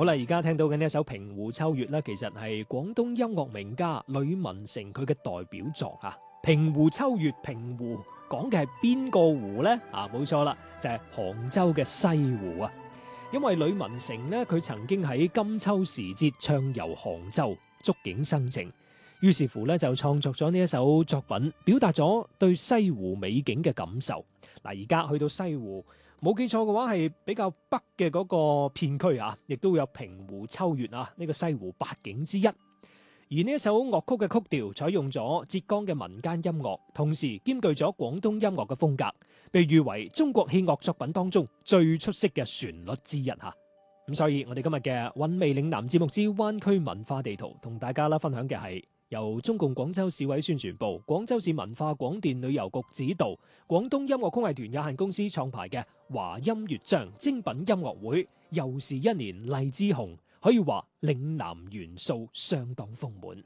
好啦，而家聽到嘅呢一首《平湖秋月》咧，其實係廣東音樂名家呂文成佢嘅代表作啊。《平湖秋月》，平湖講嘅係邊個湖呢？冇錯啦，就係杭州嘅西湖啊。因為呂文成呢，佢曾經喺金秋時節暢遊杭州，觸景生情，於是乎呢，就創作咗呢一首作品，表達咗對西湖美景嘅感受。嗱，而家去到西湖，冇記錯嘅話係比較北嘅嗰個片區啊，亦都會有平湖秋月啊，呢個西湖八景之一。而呢一首樂曲嘅曲調採用咗浙江嘅民間音樂，同時兼具咗廣東音樂嘅風格，被譽為中國器樂作品當中最出色嘅旋律之一吓。咁所以我哋今日嘅韻味嶺南節目之灣區文化地圖，同大家分享嘅係由中共廣州市委宣傳部、廣州市文化廣電旅遊局指導、廣東音樂曲藝團有限公司創排嘅華音樂章精品音樂會，又是一年荔枝紅，可以話嶺南元素相當豐滿。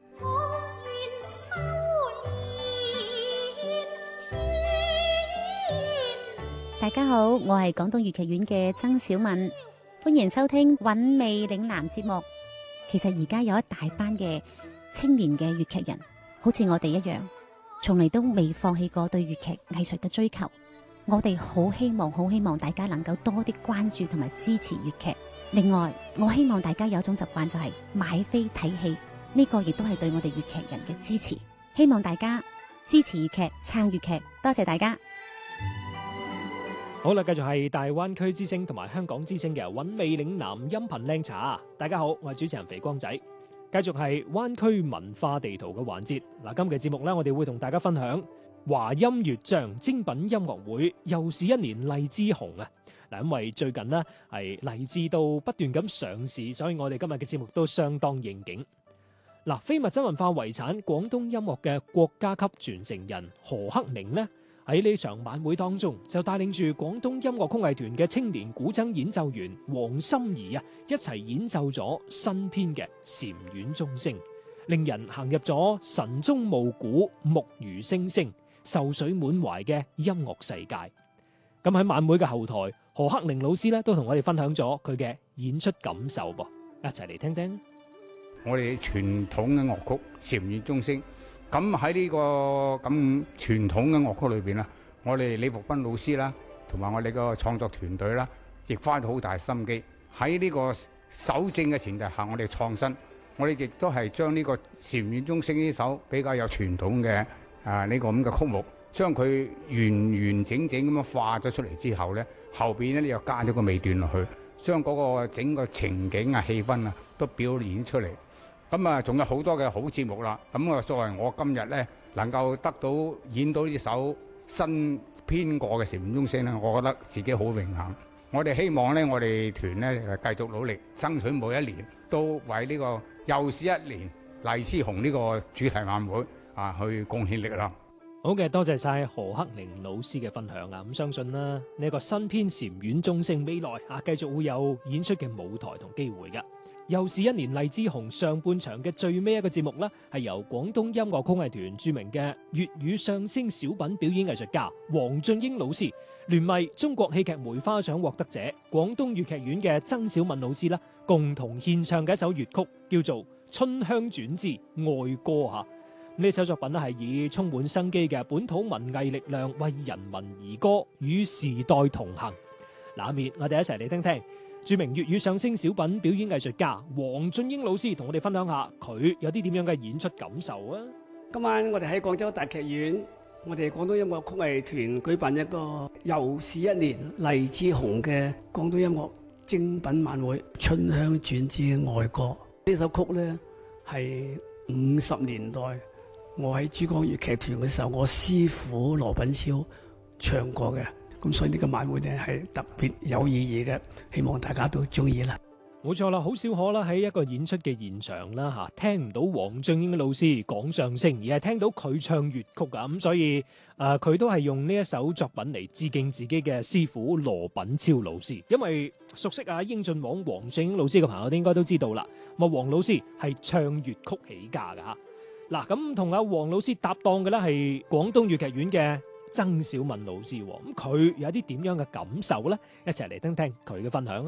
大家好，我係廣東粵劇院嘅曾小敏，歡迎收聽韻味嶺南節目。其實而家有一大班嘅青年嘅粵劇人，好似我哋一樣，從嚟都未放棄過對粵劇藝術嘅追求。我哋好希望大家能夠多啲關注同埋支持粵劇。另外，我希望大家有一種習慣，就係買飛睇戲，呢個亦都係對我哋粵劇人嘅支持。希望大家支持粵劇，撐粵劇，多謝大家。 好啦，繼續係大灣區之聲同埋香港之聲嘅韻味嶺南音頻靚茶。大家好，我係主持人肥光仔。繼續係灣區文化地圖嘅環節。嗱，今期節目呢，我哋會同大家分享華音樂章精品音樂會，又是一年荔枝紅啊！嗱，因為最近呢係荔枝都不斷咁上市，所以我哋今日嘅節目都相當應景。嗱，非物質文化遺產廣東音樂嘅國家級傳承人何克寧呢，喺呢場晚會當中就帶領住廣東音樂曲藝團嘅青年古箏演奏員黃心儀啊，一齊演奏咗新編嘅禪院鐘聲，令人行入咗晨鐘暮鼓、木魚聲聲、愁緒滿懷嘅音樂世界。咁喺晚會嘅後台，何克寧老師咧都同我哋分享咗佢嘅演出感受噃，一齊嚟聽聽。 我哋傳統嘅樂曲禪院鐘聲，咁喺呢個咁傳統嘅樂曲裏邊啦，我哋李福斌老師啦，同埋我哋個創作團隊啦，亦花咗好大心機喺呢個守正嘅前提下，我哋創新，我哋亦都係將呢個禪院鐘聲呢首比較有傳統嘅呢個咁嘅曲目，將佢完整咁樣化咗出嚟之後呢，後邊呢又加咗個尾段落去，將嗰個整個情景啊、氣氛啊都表現出嚟。咁啊，仲有好多嘅好節目啦。咁啊，作為我今日呢能夠得到演到呢首新編過嘅禪院鐘聲呢，我覺得自己好榮幸。我哋希望呢，我哋團呢繼續努力，爭取每一年都為呢個又是一年荔枝紅呢個主題晚會去貢獻力量。 好嘅，多謝晒何克寧老師嘅分享啊！咁相信啦，呢個新編禪院鐘聲未來繼續會有演出嘅舞台同機會嘅。又是一年荔枝紅上半場嘅最尾一個節目呢，係由廣東音樂曲藝團著名嘅粵語相聲小品表演藝術家黃俊英老師，聯袂中國戲劇梅花獎獲得者廣東粵劇院嘅曾小敏老師啦，共同獻唱嘅一首粵曲，叫做《春香轉之愛歌》吓。呢首作品咧係以充滿生機嘅本土文藝力量為人民而歌，與時代同行。嗱，面我哋一齊嚟聽聽著名粵語相聲小品表演藝術家黃俊英老師同我哋分享下佢有啲點樣嘅演出感受啊！ 今晚我哋喺廣州大劇院，我哋廣東音樂曲藝團舉辦一個又是一年荔枝紅嘅廣東音樂精品晚會《春香轉之愛歌》。呢首曲呢係50年代我喺珠江粵劇團嘅時候，我師傅羅品超唱過嘅，咁所以呢個晚會呢係特別有意義嘅，希望大家都中意啦。 冇錯啦，好少可啦喺一個演出嘅現場啦聽唔到黃俊英老師講相聲，而係聽到佢唱粵曲啊，咁所以佢都係用呢一首作品嚟致敬自己嘅師傅羅品超老師。因為熟悉英俊王黃俊英老師嘅朋友都應該都知道啦，咁黃老師係唱粵曲起家噶吓。嗱，咁同阿黃老師搭檔嘅咧係廣東粵劇院嘅曾小敏老師，咁佢有啲點樣嘅感受咧？一齊嚟聽聽佢嘅分享啊！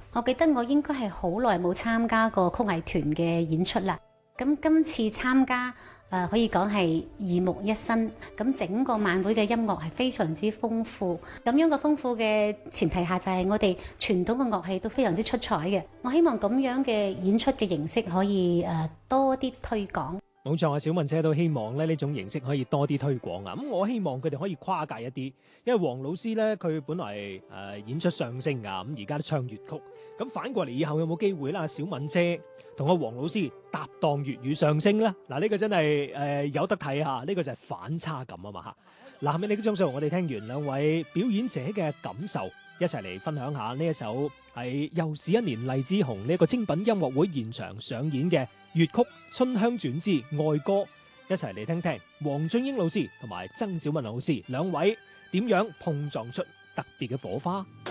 我記得我應該係好耐冇參加過曲藝團嘅演出啦。咁今次參加可以講係耳目一新。咁整個晚會嘅音樂係非常之豐富。咁樣個豐富嘅前提下，就係我哋傳統嘅樂器都非常之出彩嘅。我希望咁樣嘅演出嘅形式可以多啲推廣。 冇錯啊，小文姐都希望咧呢種形式可以多啲推廣啊！咁我希望佢哋可以跨界一啲，因為黃老師咧佢本來演出相聲啊，咁而家都唱粵曲，咁反過嚟以後有冇機會啦？小文姐同阿黃老師搭檔粵語相聲咧，嗱呢個真係有得睇下，呢個就係反差感啊嘛嚇！嗱，下面呢幾張數我哋聽完兩位表演者嘅感受，一齊嚟分享下呢一首係又是一年荔枝紅呢個精品音樂會現場上演嘅粵曲《春香轉之愛歌》，一齊嚟聽聽黃俊英老師同埋曾小文老師兩位點樣碰撞出特別嘅火花。